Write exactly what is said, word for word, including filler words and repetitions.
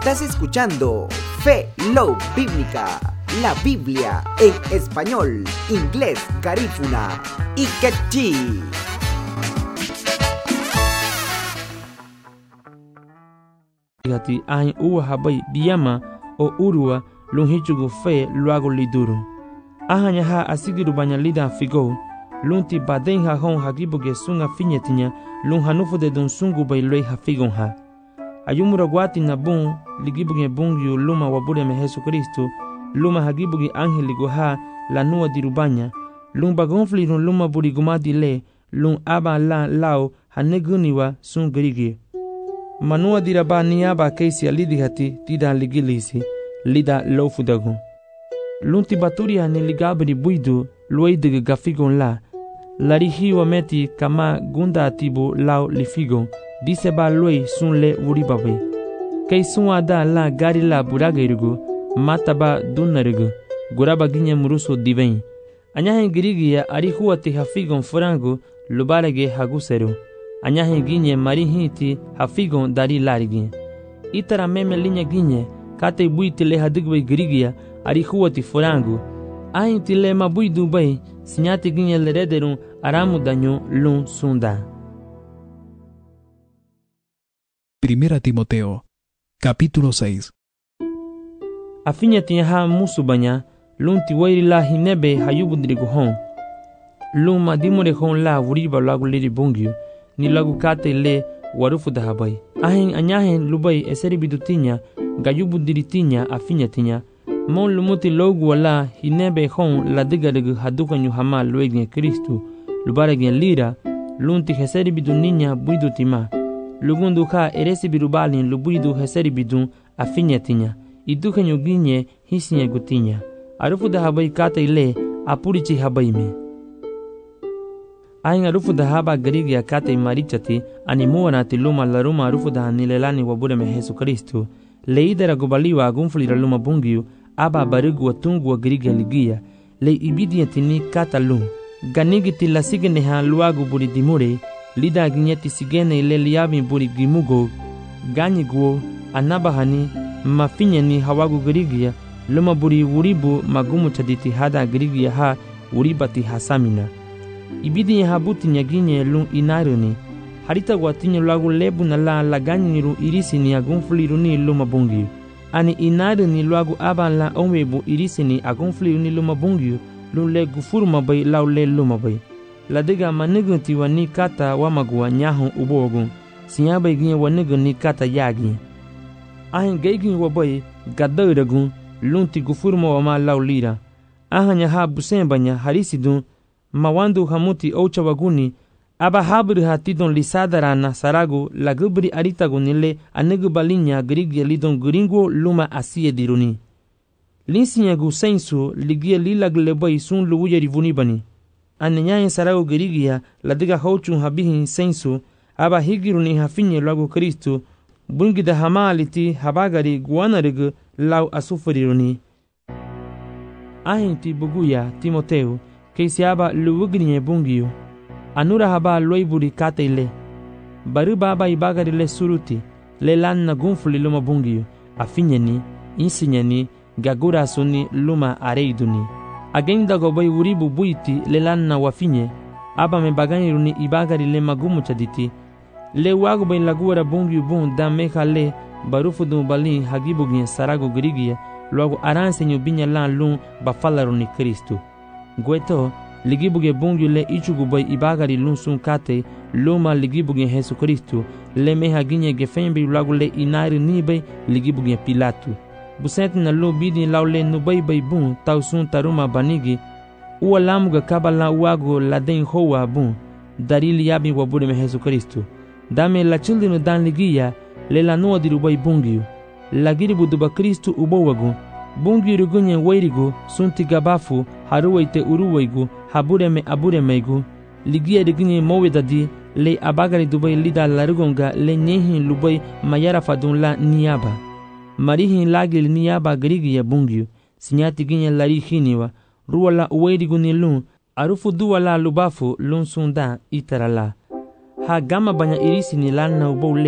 Estás escuchando Fe Love Bíblica, la Biblia en español, inglés, garífuna y quechí. Gati ahin uwa habai biyama o urua lunhichugu fe luago liduru. Ahanya ha asigiru banya lida figo, lunti baden ha hon hagibuge sunga finyetinya lun hanufu de dun sungu bai loi ha figon ha. Ayumura guati na bun ligibuge bungyu luma wabure me Jesu Kristo, luma hagibuge angeligo ha la nua dirubanya, lun bagonfli run luma burigumadi le, lun aba la lao haneguniwa sun grigi. Manua diraba niaba keisi alidihati tida ligilisi, lida lofudagu. Lunti baturia ni ligabri buidu, luidig gafigon la, larihiwa meti kama gunda atibu lao lifigon, diseba lui sun le uribabe. Kei sun ada la gari la buragirigu, mataba dunarigu, guraba ginye muruso diven. Anyahen girigia arihuati hafigon forangu, lubarege haguseru. Anyahe ginye marihiti hafigon dari larigi. Itara meme linya ginye kate buiti le hadigwe girigia arihuati forangu. Ainti le mabui dubai sinyati ginye lerederun aramu daño lun sunda. Primera Timoteo, capítulo seis. Afinya tiyaha musubanya lunti wairi la hinebe hayubundrigu hon. Lun madimure hon la wuriba lagu liri bungyu. Ni lagu kate le warufu dahabai. Ahen anyahen lubai eseri bidutinya, gayubu diritinya afinya tinya. Mon lumuti logu wala hinebe hon la digaregu haduka nyuhama luegin Kristu. Lubaregen lira, lunti heseri biduninya buidutima. Lugundu ka eresi birubalin lubuidu heseri bidun afinya tinya. Iduka nyuginye hisinya gutinya. Arufu dahabai kate le apurichi habaime. Ahin arufu dahaba garigia kate marichati animua na tiluma laruma arufu dahanilelani wabure me Jesu Kristo. Leidera gubaliwa agunfulira luma bungiu aba barigu watungu wa garigia ligia. Le ibidia tini kata lum. Ganigiti la sigene ha luagu buri dimure. Lida ginyeti sigene ile liabi buri gimugo. Ganyiguo anabahani mafinyani hawagu garigia. Luma buri uribu magumu chaditi hada garigia ha uribati hasamina. Ibidi ya habuti nyaginye lun inaruni. Harita guatinyo lagu lebu na la laganyiru irisi ni agunfuliru ni luma bungiu. Ani inaruni lagu aban la omwebu irisi ni agunfuliru ni luma bungiu. Lun le gufuru mabai lau le luma bai. Ladega manigunti wa ni kata wamagua nyahon ubogun. Sinyaba iginye wanigun ni kata yagi. Ahin geigin wabai gadawiragun lunti gufuru mawama lau lira. Ahanya ha busembanya harisidun mawandu hamuti oucha waguni aba habri hatidon lisadarana saragu lagubri aritagunile anegu balinya grigia lidon gringo luma asie diruni. Linsinyagu sensu ligia lilagleba sun luuya rivunibani. Anenyayen saragu grigia ladiga houchun habihin sensu aba higiruni hafinye lagu Kristo bungida hamaliti habagari guanarigu lau asufuriruni. Ahinti buguya Timoteo Keisiaba luwugrinye bungiyo. Anura haba loiburi kate ile. Baru baba ibagari le suruti. Le lanna gunfuli luma bungiyo. Afinyeni, insinyeni, gagura suni luma areiduni. Agenda gobai uribu buiti le lanna wafinye. Aba me baganyiruni ibagari le magumu chaditi. Le wago bai lagura bungiyo bun da meha le barufu dun bali hagibugye sarago grigia. Luago aransenyo binya lan lun bafalaruni Kristu. Gweto, ligibuge bungu le ichugubai ibagari lunsun kate, loma ligibuge Jesu Kristo, le meha ginye gefembi lagu le inari nibe ligibuge Pilatu. Busent na lo bidi lau le nubai bai bun, tau sun taruma banigi, ua lamuga kabala uago la den hoa bun, darili yabi wabure me Jesu Kristo. Dame la childinu dan ligia, le la noa dirubai bungiu, la giribu duba Kristo ubowagu, bungi rugunye wairigu sunti gabafu haruwaite uruwaigu habureme aburemeigu ligia rigunye mowedadi le abagari dubai lida larugonga le nyehin lubai mayara fadun la niaba marihin lagil niaba grigia bungiu sinyati ginye lari hiniwa ruwala uwairigu ni lun arufu duwala lubafu lun sunda itarala ha gama banya irisi ni lana ubou